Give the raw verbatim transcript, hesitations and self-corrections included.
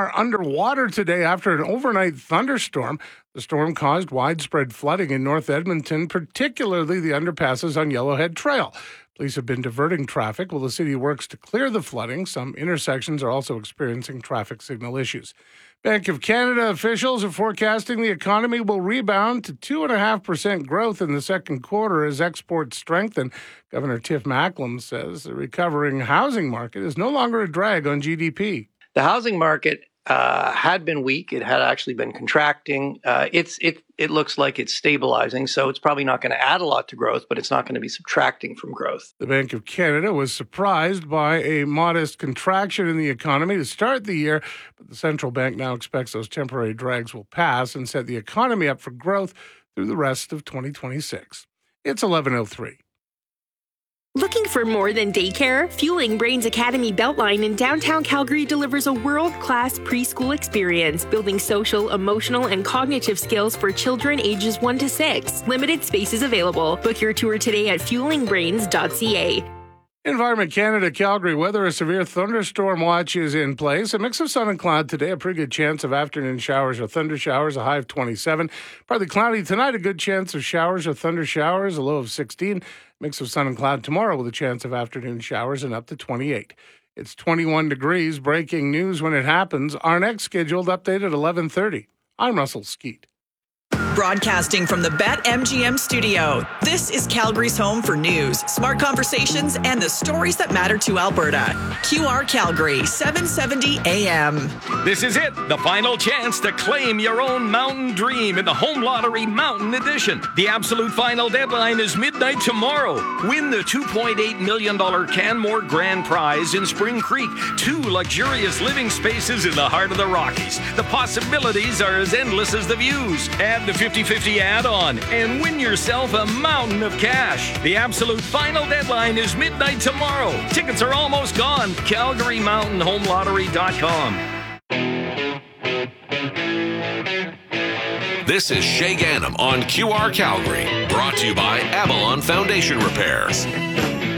are underwater today after an overnight thunderstorm. The storm caused widespread flooding in North Edmonton, particularly the underpasses on Yellowhead Trail. Police have been diverting traffic while the city works to clear the flooding. Some intersections are also experiencing traffic signal issues. Bank of Canada officials are forecasting the economy will rebound to two point five percent growth in the second quarter as exports strengthen. Governor Tiff Macklem says the recovering housing market is no longer a drag on G D P. The housing market uh, had been weak. It had actually been contracting. Uh, it's it it looks like it's stabilizing, so it's probably not going to add a lot to growth, but it's not going to be subtracting from growth. The Bank of Canada was surprised by a modest contraction in the economy to start the year, but the central bank now expects those temporary drags will pass and set the economy up for growth through the rest of twenty twenty-six. It's eleven oh three. Looking for more than daycare? Fueling Brains Academy Beltline in downtown Calgary delivers a world-class preschool experience, building social, emotional, and cognitive skills for children ages one to six. Limited spaces available. Book your tour today at fueling brains dot c a. Environment Canada, Calgary weather, a severe thunderstorm watch is in place. A mix of sun and cloud today, a pretty good chance of afternoon showers or thunder showers, a high of twenty-seven. Partly cloudy tonight, a good chance of showers or thunder showers, a low of sixteen. Mix of sun and cloud tomorrow with a chance of afternoon showers and up to twenty-eight. It's twenty-one degrees. Breaking news when it happens. Our next scheduled update at eleven thirty. I'm Russell Skeet. Broadcasting from the BetMGM studio, this is Calgary's home for news, smart conversations, and the stories that matter to Alberta. Q R Calgary, seven seventy A M. This is it, the final chance to claim your own mountain dream in the Home Lottery Mountain Edition. The absolute final deadline is midnight tomorrow. Win the two point eight million dollars Canmore Grand Prize in Spring Creek, two luxurious living spaces in the heart of the Rockies. The possibilities are as endless as the views. Add the fifty-fifty add-on and win yourself a mountain of cash. The absolute final deadline is midnight tomorrow. Tickets are almost gone. Calgary Mountain Home Lottery dot com. This is Shay Ganem on Q R Calgary, brought to you by Avalon Foundation Repairs.